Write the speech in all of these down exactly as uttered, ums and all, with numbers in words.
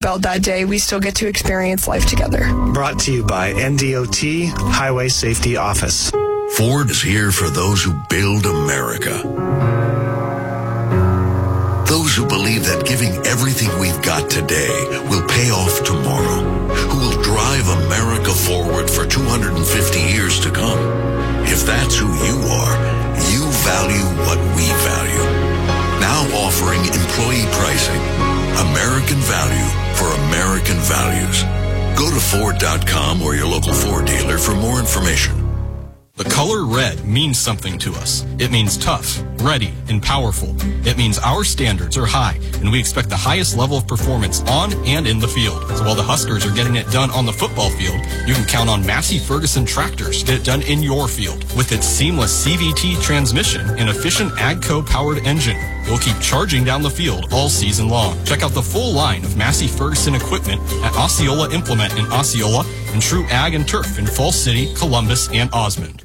seatbelt that day, we still get to experience life together. Brought to you by N D O T Highway Safety Office. Ford is here for those who build America. Those who believe that giving everything we've got today will pay off tomorrow. Who will drive America forward for two hundred fifty years to come. If that's who you are, you value what we value. Now offering employee pricing. American value for American values. Go to Ford dot com or your local Ford dealer for more information. The color red means something to us. It means tough, ready, and powerful. It means our standards are high, and we expect the highest level of performance on and in the field. So while the Huskers are getting it done on the football field, you can count on Massey Ferguson tractors to get it done in your field. With its seamless C V T transmission and efficient AGCO-powered engine, you'll keep charging down the field all season long. Check out the full line of Massey Ferguson equipment at Osceola Implement in Osceola and True Ag and Turf in Falls City, Columbus, and Osmond.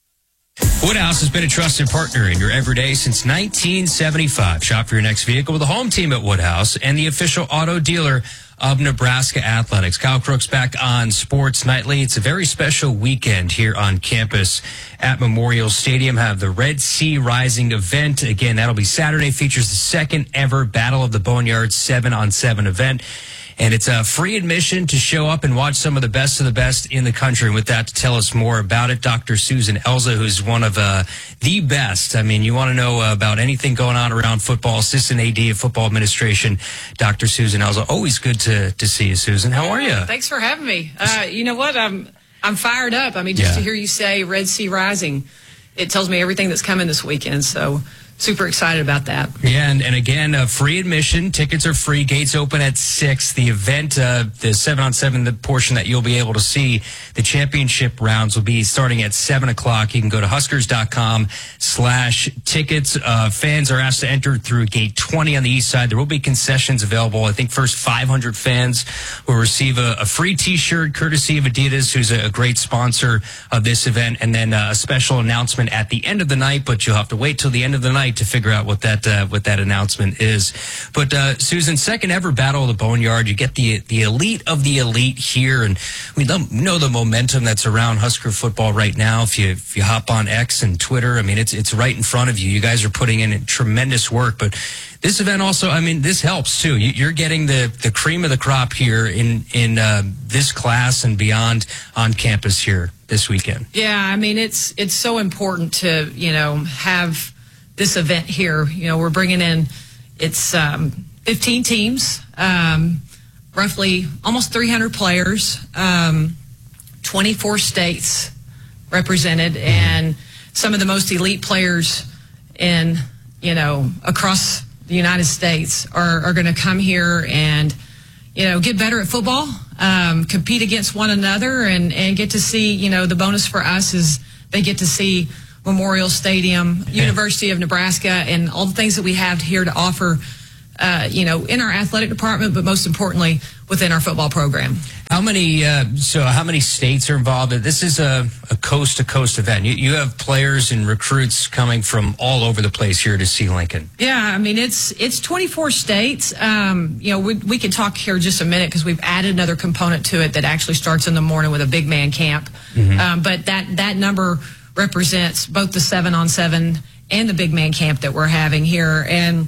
Woodhouse has been a trusted partner in your everyday since nineteen seventy-five. Shop for your next vehicle with the home team at Woodhouse and the official auto dealer of Nebraska Athletics. Kyle Crooks back on Sports Nightly. It's a very special weekend here on campus at Memorial Stadium. Have the Red Sea Rising event. Again, that'll be Saturday. Features the second ever Battle of the Boneyard seven on seven event. And it's a free admission to show up and watch some of the best of the best in the country. And with that, to tell us more about it, Doctor Susan Elza, who's one of uh, the best. I mean, you want to know uh, about anything going on around football, Assistant A D of Football Administration, Doctor Susan Elza. Always good to, to see you, Susan. How are you? Thanks for having me. Uh, you know what? I'm I'm fired up. I mean, just Yeah. to hear you say Red Sea Rising, it tells me everything that's coming this weekend. So super excited about that. Yeah, and, and again, uh, free admission. Tickets are free. Gates open at six. The event, uh, the seven on seven, the portion that you'll be able to see, the championship rounds will be starting at seven o'clock. You can go to Huskers dot com slash tickets. Uh, fans are asked to enter through gate twenty on the east side. There will be concessions available. I think first five hundred fans will receive a, a free T-shirt courtesy of Adidas, who's a, a great sponsor of this event, and then uh, a special announcement at the end of the night, but you'll have to wait till the end of the night to figure out what that uh, what that announcement is. But uh, Susan, second ever Battle of the Boneyard. You get the the elite of the elite here, and we know the momentum that's around Husker football right now. If you if you hop on X and Twitter, I mean it's it's right in front of you. You guys are putting in tremendous work, but this event also, I mean, this helps too. You're getting the the cream of the crop here in in uh, this class and beyond on campus here this weekend. Yeah, I mean it's it's so important to you know have this event here. You know, we're bringing in, it's um, fifteen teams, um, roughly almost three hundred players, um, twenty-four states represented, and some of the most elite players in, you know, across the United States are, are going to come here and, you know, get better at football, um, compete against one another, and, and get to see, you know, the bonus for us is they get to see Memorial Stadium, University of Nebraska, and all the things that we have here to offer, uh, you know, in our athletic department, but most importantly, within our football program. How many, uh, so how many states are involved? This is a, a coast-to-coast event. You, you have players and recruits coming from all over the place here to see Lincoln. Yeah, I mean, it's it's twenty-four states. Um, you know, we, we can talk here just a minute because we've added another component to it that actually starts in the morning with a big man camp. Mm-hmm. Um, but that, that number represents both the seven on seven and the big man camp that we're having here. And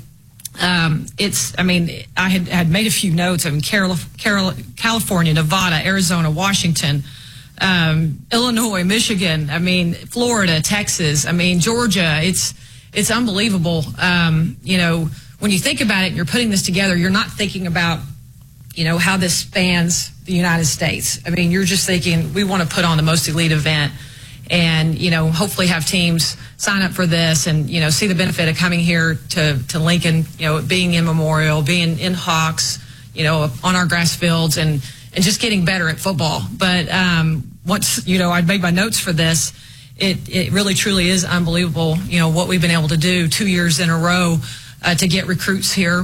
um, it's, I mean, I had, had made a few notes. I mean, Carol, Carol, California, Nevada, Arizona, Washington, um, Illinois, Michigan, I mean, Florida, Texas, I mean, Georgia. It's, it's unbelievable. Um, you know, when you think about it and you're putting this together, you're not thinking about, you know, how this spans the United States. I mean, you're just thinking, we want to put on the most elite event and, you know, hopefully have teams sign up for this and, you know, see the benefit of coming here to, to Lincoln, you know, being in Memorial, being in Hawks, you know, on our grass fields and, and just getting better at football. But um, once, you know, I made my notes for this, it, it really truly is unbelievable, you know, what we've been able to do two years in a row uh, to get recruits here.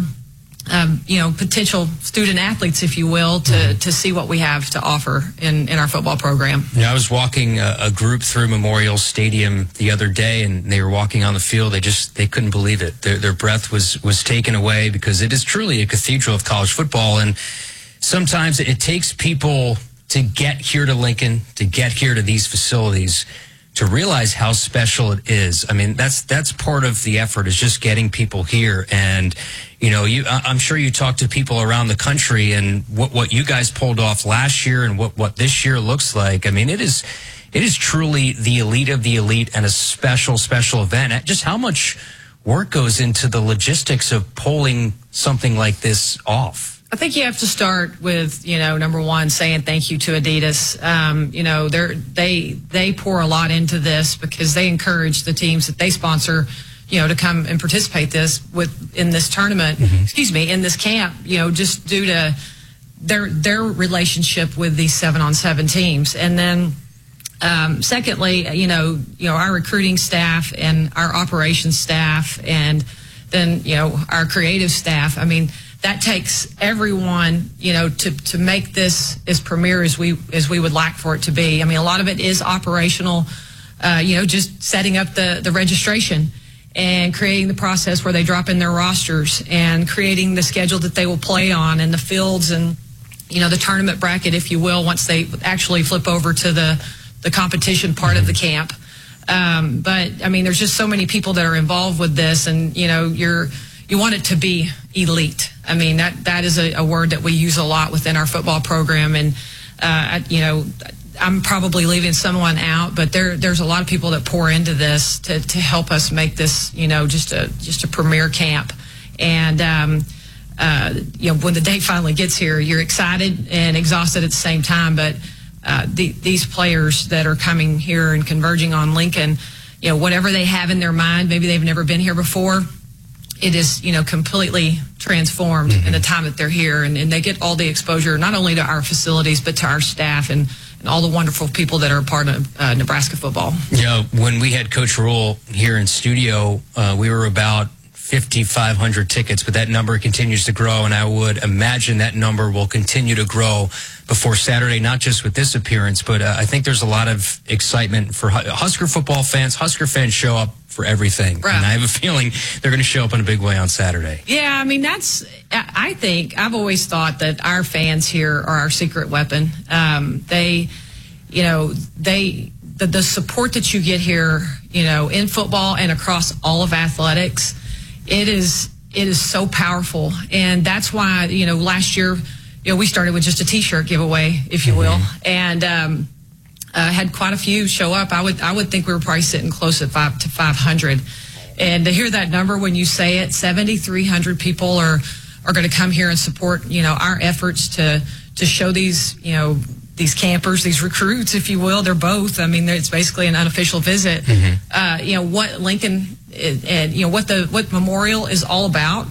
Um, you know, potential student athletes, if you will, to, mm-hmm. to see what we have to offer in, in our football program. Yeah, I was walking a, a group through Memorial Stadium the other day, and they were walking on the field. They just they couldn't believe it. Their, their breath was was taken away because it is truly a cathedral of college football. And sometimes it takes people to get here to Lincoln, to get here to these facilities, to realize how special it is. I mean, that's that's part of the effort, is just getting people here. And, you know, you I'm sure you talk to people around the country, and what, what you guys pulled off last year and what, what this year looks like. I mean, it is it is truly the elite of the elite, and a special, special event. Just how much work goes into the logistics of pulling something like this off? I think you have to start with, you know, number one, saying thank you to Adidas. Um, you know, they're, they they pour a lot into this because they encourage the teams that they sponsor, you know, to come and participate this with in this tournament. Mm-hmm. Excuse me, in this camp. You know, just due to their their relationship with these seven on seven teams, and then. Um, secondly, you know, you know, our recruiting staff and our operations staff, and then, you know, our creative staff. I mean, that takes everyone, you know, to, to make this as premier as we as we would like for it to be. I mean, a lot of it is operational, uh, you know, just setting up the, the registration and creating the process where they drop in their rosters and creating the schedule that they will play on, and the fields, and, you know, the tournament bracket, if you will, once they actually flip over to the the competition part of the camp. Um, but I mean, there's just so many people that are involved with this, and, you know, you're, you want it to be elite. I mean, that, that is a, a word that we use a lot within our football program. And, uh, you know, I'm probably leaving someone out, but there, there's a lot of people that pour into this to, to help us make this, you know, just a, just a premier camp. And, um, uh, you know, when the day finally gets here, you're excited and exhausted at the same time, but Uh, the, these players that are coming here and converging on Lincoln, you know, whatever they have in their mind, maybe they've never been here before, it is, you know, completely transformed mm-hmm. in the time that they're here. And, and they get all the exposure, not only to our facilities, but to our staff and, and all the wonderful people that are a part of uh, Nebraska football. You know, when we had Coach Rule here in studio, uh, we were about fifty-five hundred tickets, but that number continues to grow, and I would imagine that number will continue to grow before Saturday, not just with this appearance, but uh, I think there's a lot of excitement for Husker football fans. Husker fans show up for everything, right. And I have a feeling they're going to show up in a big way on Saturday. Yeah, I mean, that's, I think, I've always thought that our fans here are our secret weapon. Um, they, you know, they, the, the support that you get here, you know, in football and across all of athletics, It is it is so powerful, and that's why, you know, last year, you know, we started with just a T-shirt giveaway, if you will, and um, uh, had quite a few show up. I would I would think we were probably sitting close at five to five hundred, and to hear that number when you say it, seventy-three hundred people are are going to come here and support, you know, our efforts to to show these, you know, these campers, these recruits, if you will. They're both. I mean, it's basically an unofficial visit. Mm-hmm. Uh, you know what Lincoln. And you know what the what Memorial is all about.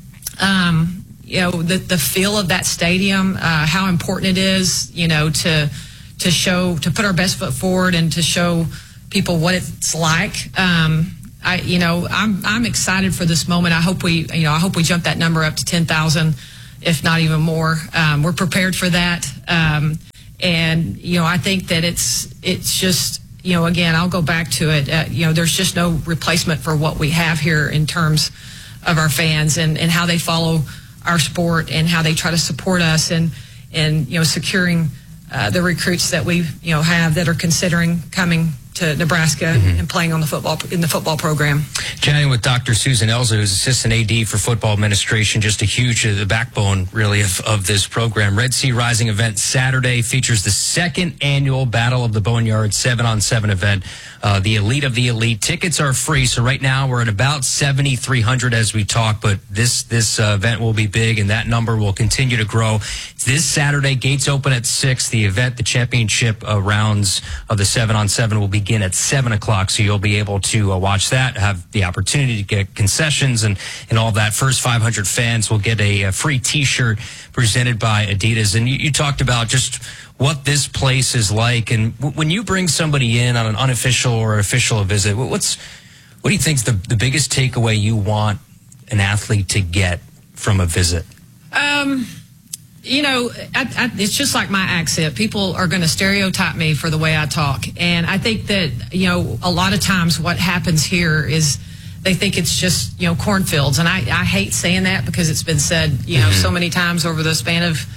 Um, you know the the feel of that stadium, uh, how important it is. You know to to show to put our best foot forward and to show people what it's like. Um, I you know I'm I'm excited for this moment. I hope we you know I hope we jump that number up to ten thousand, if not even more. Um, we're prepared for that, um, and you know I think that it's it's just. You know, again, I'll go back to it. Uh, you know, there's just no replacement for what we have here in terms of our fans and, and how they follow our sport and how they try to support us and, and you know, securing uh, the recruits that we, you know, have that are considering coming to Nebraska mm-hmm. and playing on the football in the football program. Chatting with Doctor Susan Elza, who's Assistant A D for Football Administration, just a huge, uh, the backbone, really, of, of this program. Red Sea Rising event Saturday features the second annual Battle of the Boneyard seven on seven event. Uh, the elite of the elite. Tickets are free, so right now we're at about seventy-three hundred as we talk, but this this uh, event will be big, and that number will continue to grow. It's this Saturday, gates open at six. The event, the championship uh, rounds of the seven on seven will begin at seven o'clock, so you'll be able to uh, watch that, have the opportunity to get concessions and, and all that. First five hundred fans will get a, a free T-shirt presented by Adidas. And you, you talked about just what this place is like, and w- when you bring somebody in on an unofficial or official visit, what's what do you think is the, the biggest takeaway you want an athlete to get from a visit? Um, you know, I, I, it's just like my accent. People are going to stereotype me for the way I talk, and I think that, you know, a lot of times what happens here is they think it's just, you know, cornfields, and I, I hate saying that because it's been said, you know, mm-hmm. so many times over the span of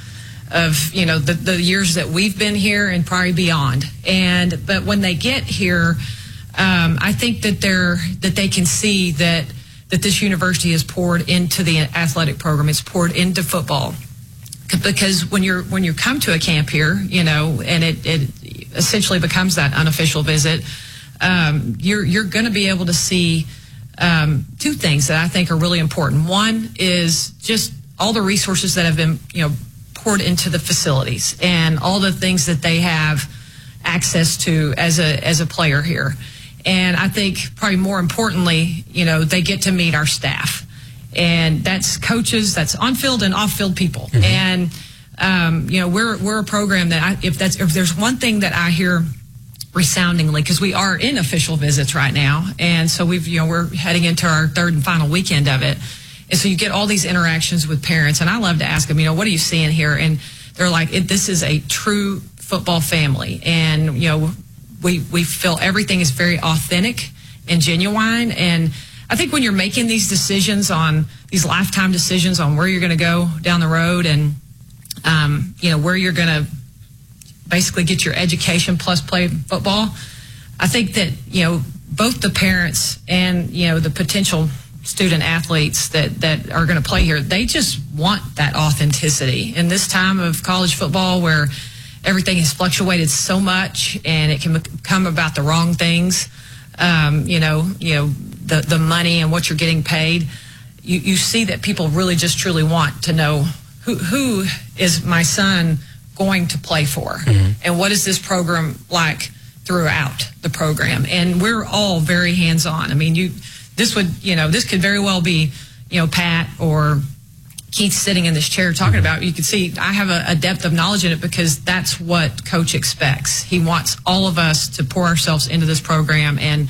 of you know the, the years that we've been here and probably beyond. And but when they get here, um, I think that they're that they can see that that this university has poured into the athletic program. It's poured into football, because when you're when you come to a camp here, you know, and it, it essentially becomes that unofficial visit, um, you're you're going to be able to see um, two things that I think are really important. One is just all the resources that have been you know. poured into the facilities and all the things that they have access to as a as a player here. And I think probably more importantly, you know, they get to meet our staff. And that's coaches, that's on-field and off-field people. Mm-hmm. And um, you know, we're we're a program that I, if that's if there's one thing that I hear resoundingly, because we are in official visits right now, and so we've you know we're heading into our third and final weekend of it. And so you get all these interactions with parents, and I love to ask them, you know, what are you seeing here? And they're like, it, this is a true football family. And, you know, we, we feel everything is very authentic and genuine. And I think when you're making these decisions on, these lifetime decisions on where you're going to go down the road and, um, you know, where you're going to basically get your education plus play football, I think that, you know, both the parents and, you know, the potential student athletes that, that are going to play here, they just want that authenticity. In this time of college football where everything has fluctuated so much and it can become about the wrong things, um, you know, you know, the, the money and what you're getting paid, you, you see that people really just truly want to know who, who is my son going to play for, mm-hmm. and what is this program like throughout the program. And we're all very hands-on. I mean, you This would, you know, this could very well be, you know, Pat or Keith sitting in this chair talking about. You can see I have a, a depth of knowledge in it because that's what Coach expects. He wants all of us to pour ourselves into this program, and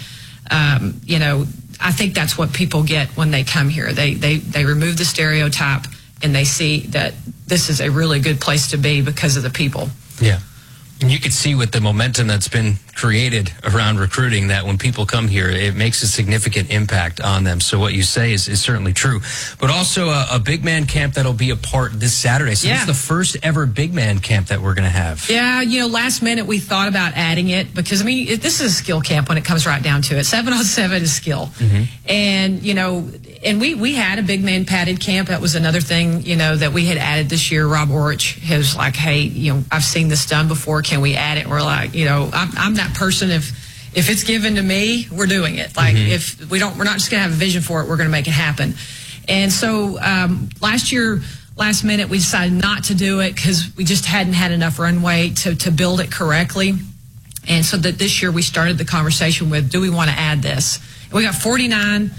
um, you know, I think that's what people get when they come here. They they they remove the stereotype and they see that this is a really good place to be because of the people. Yeah. And you can see with the momentum that's been created around recruiting that when people come here, it makes a significant impact on them. So what you say is, is certainly true. But also a, a big man camp that'll be a part this Saturday. So yeah. This is the first ever big man camp that we're going to have. Yeah, you know, last minute we thought about adding it because, I mean, it, this is a skill camp when it comes right down to it. seven on seven is skill. Mm-hmm. And, you know, and we, we had a big man padded camp. That was another thing, you know, that we had added this year. Rob Orich was like, hey, you know, I've seen this done before. Can we add it? We're like, you know, I'm, I'm that person. If if it's given to me, we're doing it. Like, mm-hmm. if we don't, we're not just going to have a vision for it. We're going to make it happen. And so um, last year, last minute, we decided not to do it because we just hadn't had enough runway to to build it correctly. And so that this year we started the conversation with, do we want to add this? And we got forty-nine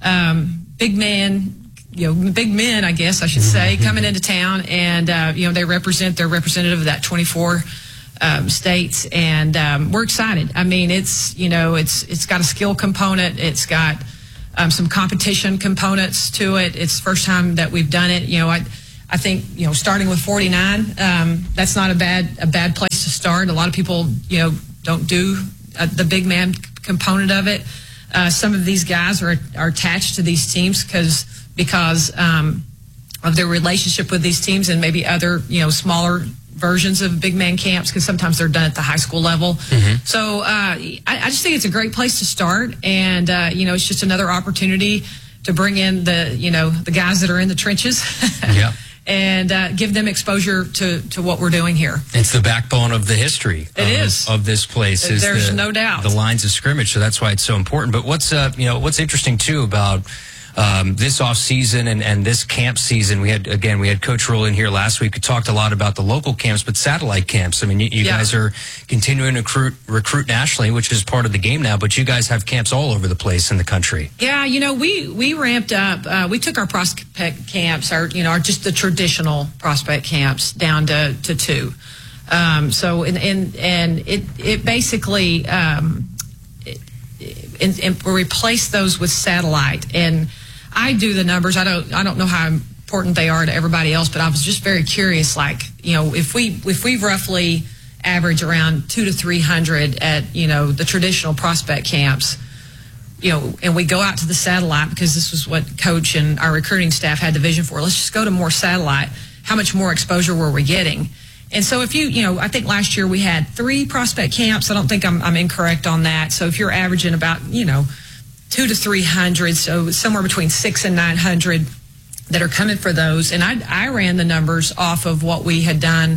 um, big men. You know, big men, I guess I should say, coming into town, and uh, you know, they represent. They're representative of that twenty-four um, states, and um, we're excited. I mean, it's you know, it's it's got a skill component. It's got um, some competition components to it. It's the first time that we've done it. You know, I I think you know, starting with forty-nine, um, that's not a bad a bad place to start. A lot of people, you know, don't do uh, the big man component of it. Uh, some of these guys are are attached to these teams because. because um, of their relationship with these teams and maybe other, you know, smaller versions of big man camps, because sometimes they're done at the high school level. Mm-hmm. So uh, I, I just think it's a great place to start. And, uh, you know, it's just another opportunity to bring in the, you know, the guys that are in the trenches. Yeah. And uh, give them exposure to, to what we're doing here. It's the backbone of the history it of, is. of this place. Is There's the, no doubt. The lines of scrimmage, so that's why it's so important. But what's, uh, you know, what's interesting, too, about Um, this off season and, and this camp season, we had, again, we had Coach Rule in here last week. We talked a lot about the local camps, but satellite camps. I mean, you, you yeah. guys are continuing to recruit, recruit nationally, which is part of the game now, but you guys have camps all over the place in the country. Yeah, you know, we, we ramped up, uh, we took our prospect camps, our, you know, our, just the traditional prospect camps down to, to two. Um, so, and, and, and it, it basically, um, it, and, and we replaced those with satellite. And I do the numbers. I don't. I don't know how important they are to everybody else, but I was just very curious. Like, you know, if we if we roughly average around two to three hundred at you know the traditional prospect camps, you know, and we go out to the satellite because this was what Coach and our recruiting staff had the vision for. Let's just go to more satellite. how much more exposure were we getting? And so if you, you know, I think last year we had three prospect camps. I don't think I'm, I'm incorrect on that. So if you're averaging about, you know, two to three hundred, so somewhere between six and nine hundred that are coming for those. And I, I ran the numbers off of what we had done,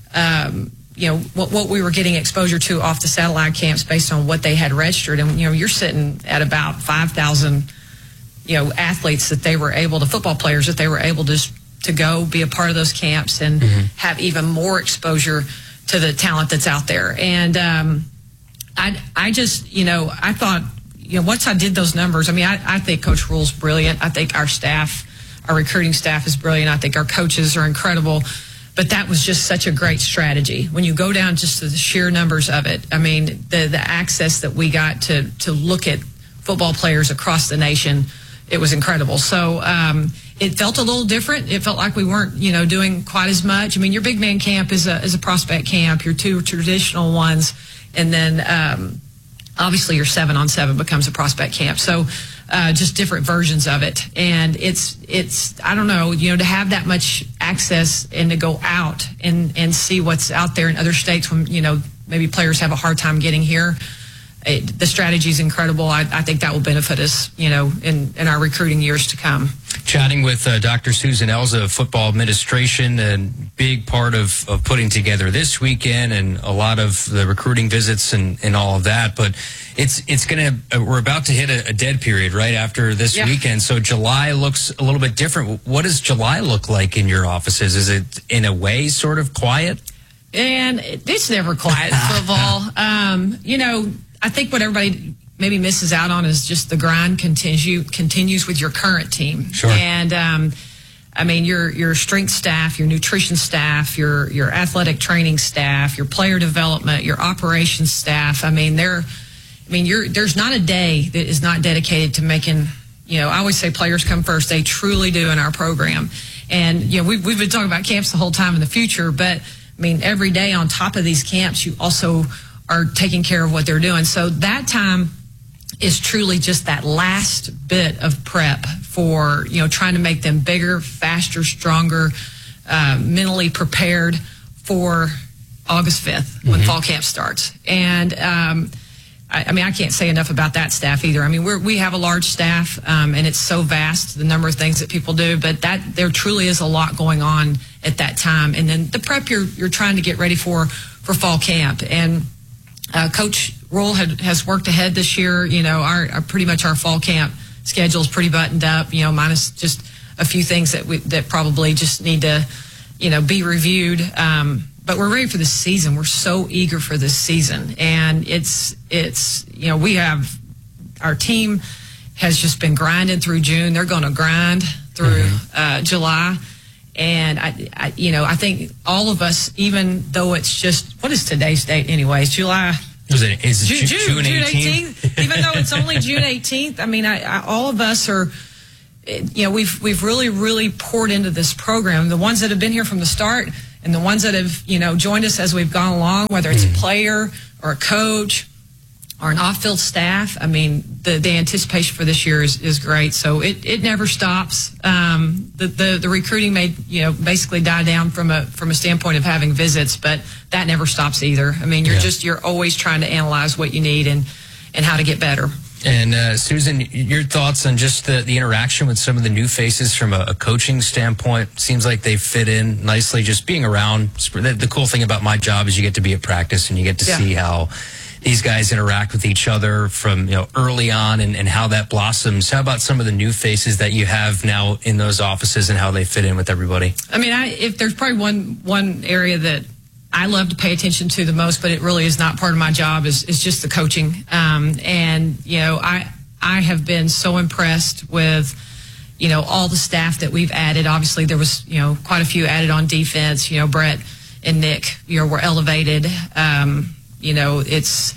um, you know, what, what we were getting exposure to off the satellite camps based on what they had registered. And, you know, you're sitting at about five thousand, you know, athletes that they were able to, football players that they were able to to go be a part of those camps and mm-hmm. have even more exposure to the talent that's out there. And um, I, I just, you know, I thought, you know, once I did those numbers, I mean, I, I think Coach Rule's brilliant. I think our staff, our recruiting staff is brilliant. I think our coaches are incredible. But that was just such a great strategy. When you go down just to the sheer numbers of it, I mean, the, the access that we got to, to look at football players across the nation, it was incredible. So, um, it felt a little different. It felt like we weren't, you know, doing quite as much. I mean, your big man camp is a is a prospect camp. Your two traditional ones, and then um, obviously your seven on seven becomes a prospect camp. So uh, just different versions of it. And it's it's I don't know, you know, to have that much access and to go out and and see what's out there in other states when, you know, maybe players have a hard time getting here. It, the strategy is incredible. I, I think that will benefit us, you know, in, in our recruiting years to come. Chatting with uh, Doctor Susan Elza of football administration, and big part of, of putting together this weekend and a lot of the recruiting visits and, and all of that. But it's it's going to, uh, we're about to hit a, a dead period right after this yeah. weekend. So July looks a little bit different. What does July look like in your offices? Is it in a way sort of quiet? And it's never quiet, football. Um, you know, I think what everybody maybe misses out on is just the grind continue, continues with your current team. Sure. And, um, I mean, your your strength staff, your nutrition staff, your your athletic training staff, your player development, your operations staff. I mean, they're, I mean, you're, there's not a day that is not dedicated to making, you know, I always say players come first. They truly do in our program. And, you know, we've, we've been talking about camps the whole time in the future, but, I mean, every day on top of these camps, you also are taking care of what they're doing. So that time is truly just that last bit of prep for, you know, trying to make them bigger, faster, stronger, uh, mentally prepared for August fifth when mm-hmm. fall camp starts. And, um, I, I mean, I can't say enough about that staff either. I mean, we're, we have a large staff, um, and it's so vast, the number of things that people do, but that there truly is a lot going on at that time. And then the prep you're, you're trying to get ready for, for fall camp. And, Uh, Coach Rule had, has worked ahead this year. You know, our, our pretty much our fall camp schedule is pretty buttoned up. You know, minus just a few things that we that probably just need to, you know, be reviewed. Um, but we're ready for this season. We're so eager for this season, and it's it's you know we have our team has just been grinding through June. They're going to grind through mm-hmm. uh, July. And I, I, you know, I think all of us, even though it's just, what is today's date anyways? July. Is it, is it June, June, June eighteenth? Even though it's only June eighteenth, I mean, I, I, all of us are, you know, we've we've really, really poured into this program. The ones that have been here from the start and the ones that have, you know, joined us as we've gone along, whether it's mm. a player or a coach or an off-field staff. I mean, the, the anticipation for this year is, is great. So it, it never stops. Um, the, the, the recruiting may, you know, basically die down from a, from a standpoint of having visits, but that never stops either. I mean, you're yeah. just, you're always trying to analyze what you need and, and how to get better. And uh, Susan, your thoughts on just the, the interaction with some of the new faces from a, a coaching standpoint? Seems like they fit in nicely, just being around. The, the cool thing about my job is you get to be at practice and you get to yeah. see how these guys interact with each other from, you know, early on and, and how that blossoms. How about some of the new faces that you have now in those offices and how they fit in with everybody? I mean, I, if there's probably one one area that I love to pay attention to the most, but it really is not part of my job, is, is just the coaching. Um, and, you know, I I have been so impressed with, you know, all the staff that we've added. Obviously, there was, you know, quite a few added on defense. You know, Brett and Nick, you know, were elevated. Um You know, it's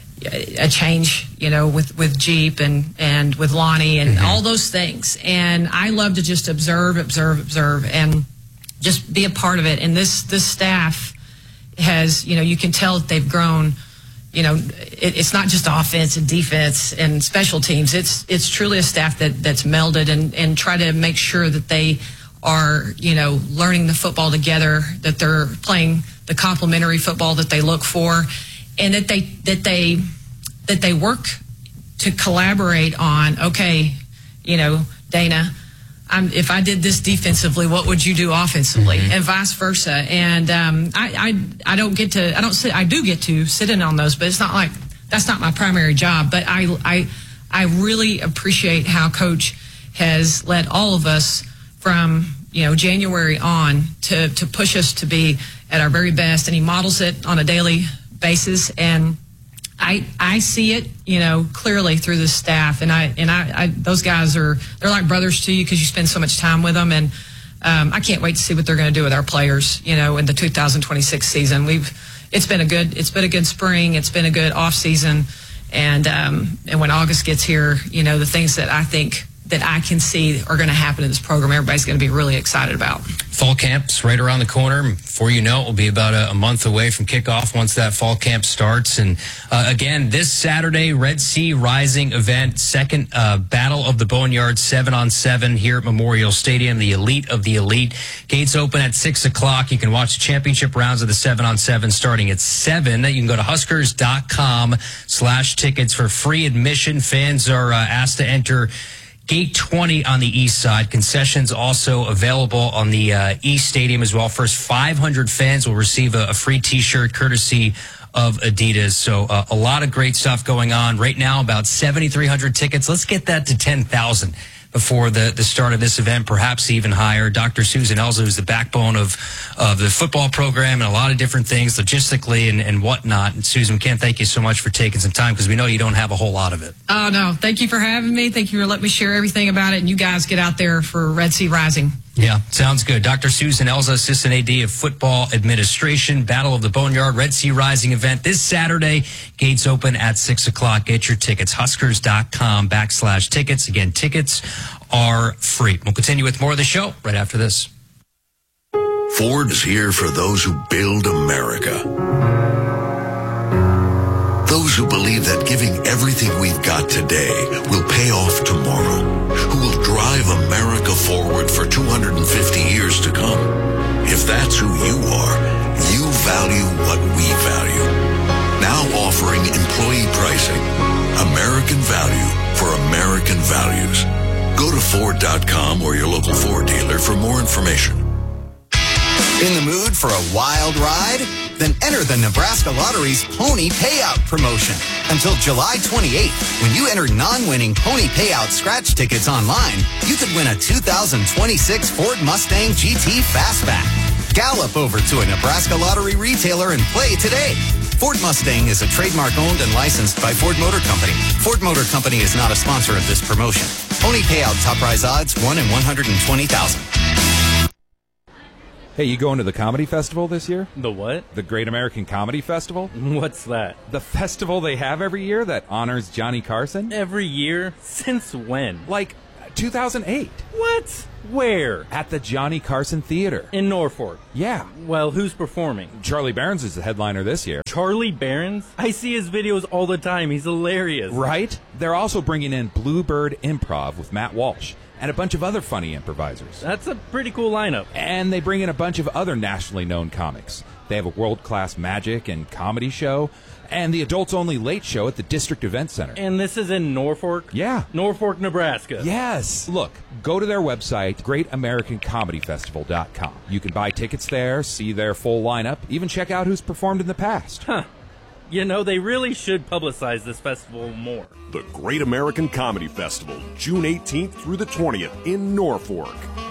a change, you know, with, with Jeep and, and with Lonnie and mm-hmm. all those things. And I love to just observe, observe, observe, and just be a part of it. And this, this staff has, you know, you can tell that they've grown. You know, it, it's not just offense and defense and special teams. It's, it's truly a staff that, that's melded and, and try to make sure that they are, you know, learning the football together, that they're playing the complementary football that they look for, and that they that they that they work to collaborate on, okay, you know, Dana, I'm, if I did this defensively, what would you do offensively, mm-hmm. and vice versa. And um, I, I I don't get to I don't sit I do get to sit in on those, but it's not like that's not my primary job. But I I I really appreciate how Coach has led all of us from, you know, January on to to push us to be at our very best, and he models it on a daily basis. And I I see it, you know, clearly through the staff, and I and I, I those guys are they're like brothers to you because you spend so much time with them, and um, I can't wait to see what they're going to do with our players, you know, in the two thousand twenty-six season. We've it's been a good it's been a good spring, it's been a good off season, and um, and when August gets here, you know, the things that I think that I can see are going to happen in this program, everybody's going to be really excited about. Fall camp's right around the corner. Before you know it, we'll be about a, a month away from kickoff once that fall camp starts. And uh, again, this Saturday, Red Sea Rising event, second uh, Battle of the Boneyard, seven on seven here at Memorial Stadium, the elite of the elite. Gates open at six o'clock. You can watch championship rounds of the seven on seven starting at seven. You can go to Huskers.com slash tickets for free admission. Fans are uh, asked to enter Gate twenty on the east side. Concessions also available on the uh, East Stadium as well. First five hundred fans will receive a, a free T-shirt courtesy of Adidas. So uh, a lot of great stuff going on. Right now, about seventy-three hundred tickets. Let's get that to ten thousand before the, the start of this event, perhaps even higher. Doctor Susan Elza, who's the backbone of, of the football program and a lot of different things logistically and, and whatnot. And Susan, we can't thank you so much for taking some time because we know you don't have a whole lot of it. Oh, no. Thank you for having me. Thank you for letting me share everything about it. And you guys get out there for Red Sea Rising. Yeah, sounds good. Doctor Susan Elza, Assistant A D of Football Administration, Battle of the Boneyard, Red Sea Rising event this Saturday. Gates open at six o'clock. Get your tickets. Huskers.com backslash tickets. Again, tickets are free. We'll continue with more of the show right after this. Ford is here for those who build America. Those who believe that giving everything we've got today will pay off tomorrow. Who will drive America forward for two hundred fifty years to come. If that's who you are, you value what we value. Now offering employee pricing. American value for American values. Go to Ford dot com or your local Ford dealer for more information. In the mood for a wild ride? Then enter the Nebraska Lottery's Pony Payout promotion. Until July twenty-eighth, when you enter non-winning Pony Payout scratch tickets online, you could win a two thousand twenty-six Ford Mustang G T Fastback. Gallop over to a Nebraska Lottery retailer and play today. Ford Mustang is a trademark owned and licensed by Ford Motor Company. Ford Motor Company is not a sponsor of this promotion. Pony Payout top prize odds, one in one hundred twenty thousand. Hey, you going to the comedy festival this year? The what? The Great American Comedy Festival? What's that? The festival they have every year that honors Johnny Carson? Every year? Since when? Like two thousand eight. What? Where? At the Johnny Carson Theater. In Norfolk? Yeah. Well, who's performing? Charlie Barons is the headliner this year. Charlie Barons? I see his videos all the time. He's hilarious. Right? They're also bringing in Bluebird Improv with Matt Walsh and a bunch of other funny improvisers. That's a pretty cool lineup. And they bring in a bunch of other nationally known comics. They have a world-class magic and comedy show, and the adults-only late show at the District Event Center. And this is in Norfolk? Yeah. Norfolk, Nebraska. Yes. Look, go to their website, great american comedy festival dot com. You can buy tickets there, see their full lineup, even check out who's performed in the past. Huh. You know, they really should publicize this festival more. The Great American Comedy Festival, June eighteenth through the twentieth in Norfolk.